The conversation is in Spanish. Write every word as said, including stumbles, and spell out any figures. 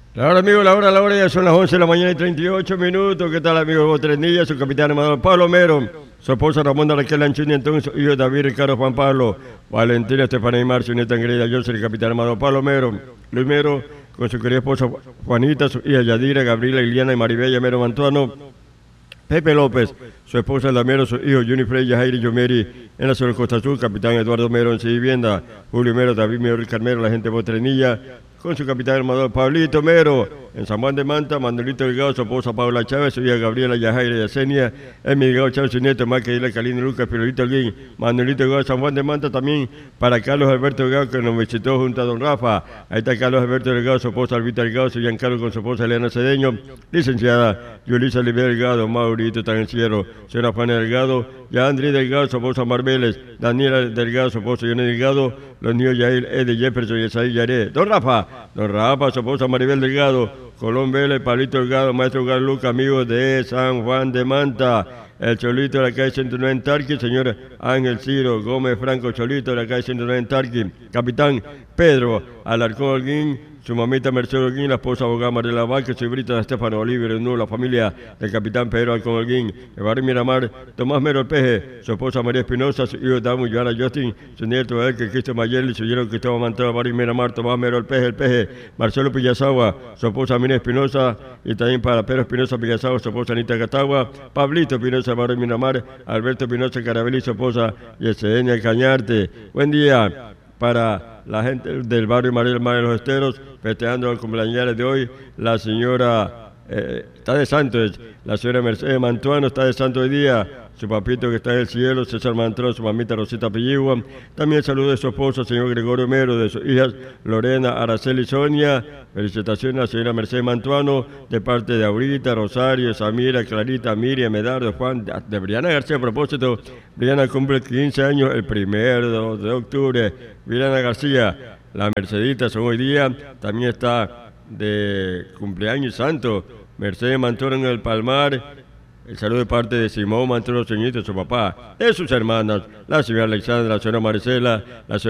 La hora, amigo, la hora, la hora, ya son las once de la mañana y treinta y ocho minutos. ¿Qué tal, amigo Botrenilla? Su capitán Amador Palomero, su esposa Ramón Raquel Anchuni, entonces, hijo David Ricardo Juan Pablo, Valentina Estefanía y Marcio, nieta querida, yo soy el capitán Amador Palomero, Luis Mero, con su querida esposa Juanita, su hija Yadira, Gabriela, Iliana y Maribella Mero Mantuano, Pepe López, su esposa Lamero, su hijo Juni Freya, Jairi Yomeri, en la zona de Costa Azul, capitán Eduardo Mero en su vivienda, Julio Mero, David Mero, Carmero, la gente de Botrenilla, con su capitán armador Pablito Mero, en San Juan de Manta, Manuelito Delgado, su esposa Paula Chávez, su hija Gabriela Yajaira Yacenia, Emi Delgado Chávez, su nieto Maquedila Calino Lucas, Pirolito Alguín, Manuelito Delgado, San Juan de Manta, también para Carlos Alberto Delgado, que nos visitó junto a don Rafa. Ahí está Carlos Alberto Delgado, su esposa Albita Delgado, su Giancarlo con su esposa Elena Cedeño, licenciada Yulisa Olivier Delgado, Maurito Tanciero, señora Juana Delgado, ya Andrés Delgado, su esposa Marbeles, Daniela Delgado, su esposa Yone Delgado, los niños Yair, Eddie Jefferson y Esaí Yaré, don Rafa, don Rafa, su esposa Maribel Delgado, Colón Vélez, Pablito Delgado, maestro Gal Luca, amigos de San Juan de Manta, el Cholito de la calle ciento nueve en Tarqui, señor Ángel Ciro Gómez Franco Cholito de la calle ciento nueve en Tarqui, capitán Pedro Alarcón Holguín, su mamita Mercedes Holguín, la esposa abogada Mariela Vázquez, su brita de Estefano Oliver, no, la familia del capitán Pedro Alcón Holguín, el barrio Miramar, Tomás Mero El Peje, su esposa María Espinosa, su hijo Damu Joana Justin, su nieto Elke Cristo Mayeli, su yerno Cristóbal Mantero, barrio Miramar, Tomás Mero El Peje, El Peje, Marcelo Pillazagua, su esposa Mina Espinosa, y también para Pedro Espinosa Pillazagua, su esposa Anita Catagua, Pablito Espinosa, barrio Miramar, Alberto Espinosa Carabelli, su esposa Yesenia Cañarte. Buen día para la gente del barrio María del Mar de los Esteros, festejando el cumpleaños de hoy, la señora, eh, está de santo, la señora Mercedes Mantuano está de santo hoy día, su papito que está en el cielo, César Mantuano, su mamita Rosita Pilligua, también saludo de su esposo, señor Gregorio Mero, de sus hijas Lorena, Araceli y Sonia, felicitaciones a la señora Mercedes Mantuano, de parte de Aurita, Rosario, Samira, Clarita, Miriam, Medardo, Juan, de Briana García, a propósito, Briana cumple quince años el primero de octubre, Briana García, la Mercedita son hoy día, también está de cumpleaños santo, Mercedes Mantuano en el Palmar. El saludo de parte de Simón Mantuano Señito, su papá, de sus hermanas, la señora Alexandra, la señora Maricela, la señora